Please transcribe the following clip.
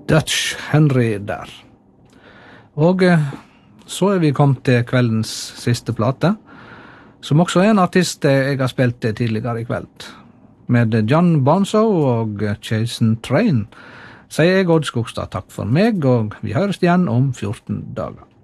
Dutch Henry der. Og så vi kommet til kveldens siste plate, som også en artist jeg har spilt tidligere I kveld. Med John Bonzo og Chasing Train, sier jeg Odd Skogstad takk for meg, og vi høres igjen om 14 dager.